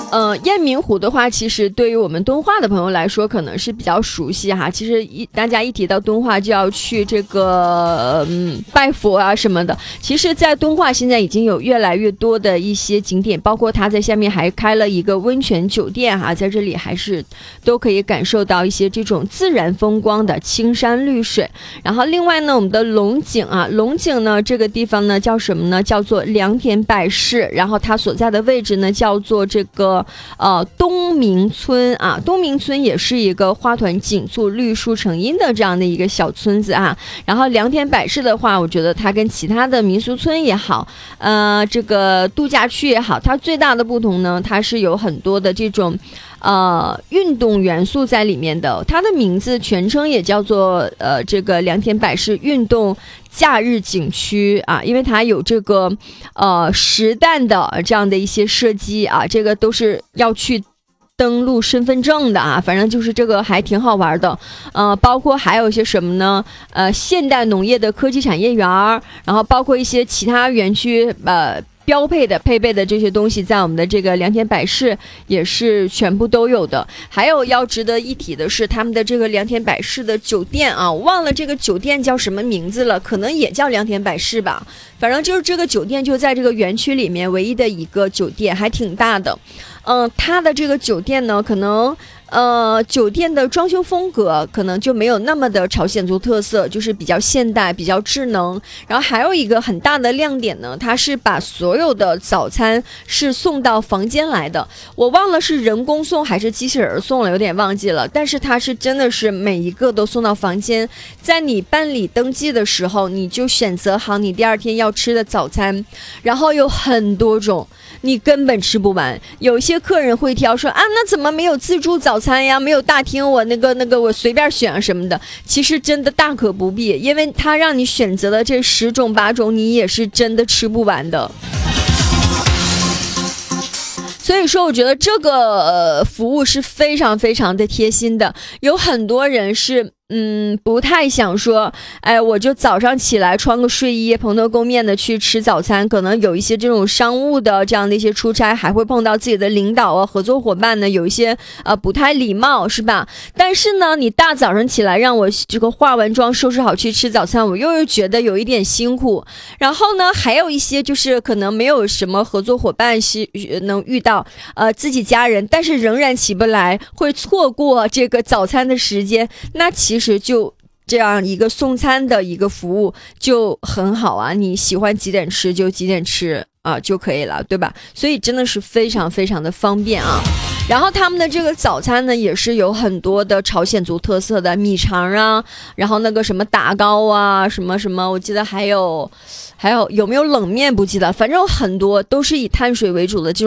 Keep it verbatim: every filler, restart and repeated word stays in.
呃，雁鸣湖的话，其实对于我们敦化的朋友来说，可能是比较熟悉哈。其实一大家一提到敦化，就要去这个嗯拜佛啊什么的。其实，在敦化现在已经有越来越多的一些景点，包括它在下面还开了一个温泉酒店哈，在这里还是都可以感受到一些这种自然风光的青山绿水。然后另外呢，我们的龙井啊，龙井呢这个地方呢叫什么呢？叫做良田百世，然后它所在的位置呢叫做这个。呃，东明村啊，东明村也是一个花团锦簇、绿树成荫的这样的一个小村子啊。然后良田百世的话，我觉得它跟其他的民俗村也好，呃，这个度假区也好，它最大的不同呢，它是有很多的这种。呃，运动元素在里面的，它的名字全称也叫做呃，这个良田百世运动假日景区啊，因为它有这个呃实弹的这样的一些射击啊，这个都是要去登录身份证的啊，反正就是这个还挺好玩的，呃，包括还有一些什么呢？呃，现代农业的科技产业园，然后包括一些其他园区，呃。标配的配备的这些东西在我们的这个良田百世也是全部都有的。还有要值得一提的是他们的这个良田百世的酒店啊，忘了这个酒店叫什么名字了，可能也叫良田百世吧，反正就是这个酒店就在这个园区里面唯一的一个酒店，还挺大的。嗯、呃，它的这个酒店呢可能呃，酒店的装修风格可能就没有那么的朝鲜族特色，就是比较现代比较智能。然后还有一个很大的亮点呢，它是把所有的早餐是送到房间来的，我忘了是人工送还是机器人送了，有点忘记了，但是它是真的是每一个都送到房间，在你办理登记的时候你就选择好你第二天要吃的早餐，然后有很多种你根本吃不完。有一些客人会挑说啊，那怎么没有自助早餐呀，没有大厅，我那个那个我随便选什么的。其实真的大可不必，因为他让你选择的这十种八种你也是真的吃不完的。所以说我觉得这个、呃、服务是非常非常的贴心的。有很多人是嗯，不太想说，哎，我就早上起来穿个睡衣，蓬头垢面的去吃早餐。可能有一些这种商务的这样的一些出差，还会碰到自己的领导啊、合作伙伴呢，有一些呃不太礼貌，是吧？但是呢，你大早上起来让我这个化完妆、收拾好去吃早餐，我又又觉得有一点辛苦。然后呢，还有一些就是可能没有什么合作伙伴是能遇到，呃，自己家人，但是仍然起不来，会错过这个早餐的时间，那其实。其实就这样一个送餐的一个服务就很好啊，你喜欢几点吃就几点吃啊就可以了，对吧？所以真的是非常非常的方便啊。然后他们的这个早餐呢也是有很多的朝鲜族特色的米肠啊，然后那个什么打糕啊，什么什么，我记得还有还有有没有冷面不记得，反正有很多都是以碳水为主的这种